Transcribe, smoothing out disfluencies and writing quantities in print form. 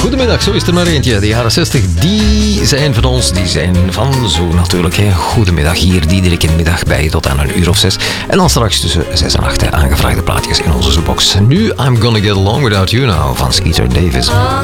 Goedemiddag, zo is er maar eentje. De jaren 60, die zijn van ons, die zijn van zo natuurlijk. Hè. Goedemiddag hier, Diederik in de middag bij tot aan 1:06. En dan straks tussen 6 en 8 aangevraagde plaatjes in onze zoekbox. Nu I'm Gonna Get Along Without You Now van Skeeter Davis.